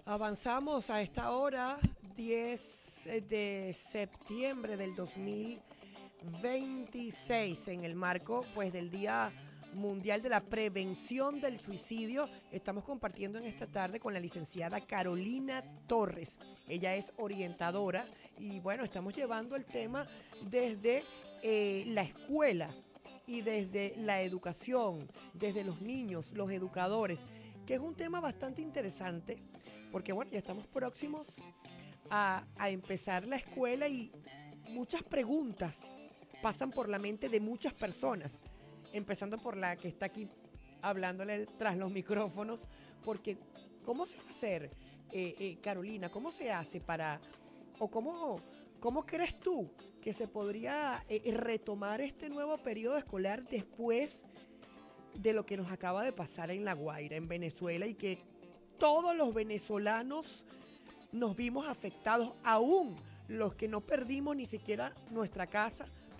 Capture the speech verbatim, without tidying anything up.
Avanzamos a esta hora, diez de septiembre del dos mil veintiséis, en el marco pues del Día Mundial de la Prevención del Suicidio. Estamos compartiendo en esta tarde con la licenciada Carolina Torres. Ella es orientadora y bueno, estamos llevando el tema desde eh, la escuela y desde la educación, desde los niños, los educadores, que es un tema bastante interesante porque bueno, ya estamos próximos a, a empezar la escuela y muchas preguntas pasan por la mente de muchas personas, empezando por la que está aquí hablándole tras los micrófonos, porque ¿cómo se va a hacer, eh, eh, Carolina? ¿Cómo se hace para, o cómo, cómo crees tú que se podría eh, retomar este nuevo periodo escolar después de lo que nos acaba de pasar en La Guaira, en Venezuela, y que todos los venezolanos nos vimos afectados, aún los que no perdimos ni siquiera nuestra casa